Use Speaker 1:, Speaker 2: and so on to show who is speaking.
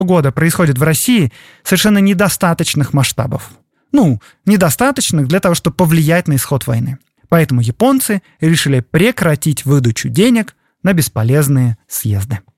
Speaker 1: года происходит в России совершенно недостаточных масштабов. Недостаточных для того, чтобы повлиять на исход войны. Поэтому японцы решили прекратить выдачу денег на бесполезные съезды.